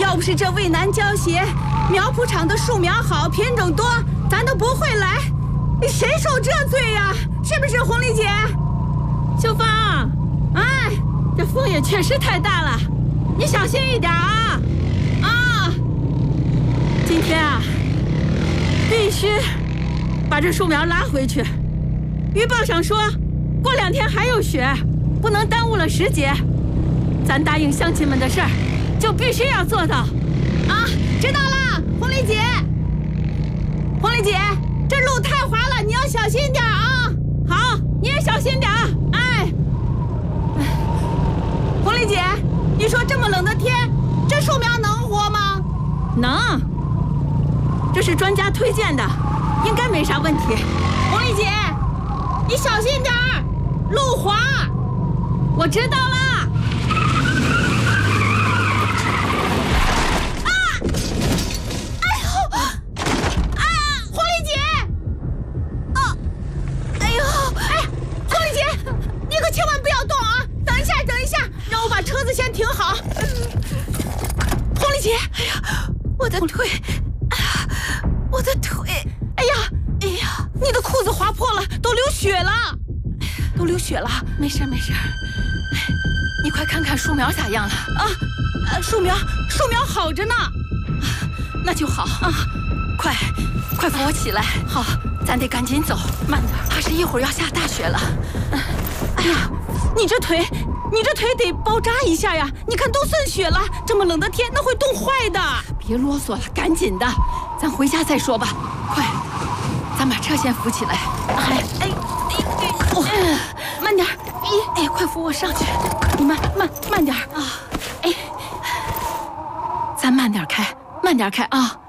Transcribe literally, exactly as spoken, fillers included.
要不是这渭南胶鞋苗圃场的树苗好，品种多，咱都不会来。谁受这罪呀？是不是红丽姐？ 秀芳， 哎， 这风也确实太大了，你小心一点啊！ 啊， 今天啊，必须把这树苗拉回去。预报上说，过两天还有雪，不能耽误了时节。咱答应乡亲们的事儿，就必须要做到。 啊，知道了，红丽姐。红丽姐，这路太滑了，你要小心点啊！ 好，你也小心点。 哎，红丽姐，你说这么冷的天，这树苗能活吗？ 能，这是专家推荐的，应该没啥问题。 红丽姐，你小心点儿，路滑。 我知道了。 车子先停好，红丽姐， 哎呀，我的腿，哎呀，我的腿， 哎呀， 哎呀， 你的裤子划破了，都流血了，都流血了。 没事没事，你快看看树苗咋样了啊？呃，树苗树苗好着呢， 那就好啊！快快扶我起来， 好， 咱得赶紧走， 慢点， 怕是一会儿要下大雪了。 哎呀，你这腿。你这腿得包扎一下呀！你看都渗血了，这么冷的天，那会冻坏的。 别啰嗦了，赶紧的，咱回家再说吧。快，咱把车先扶起来。 哎哎哎，哦，慢点， 哎哎，快扶我上去。 你慢慢慢点啊！ 哎，咱慢点开，慢点开啊！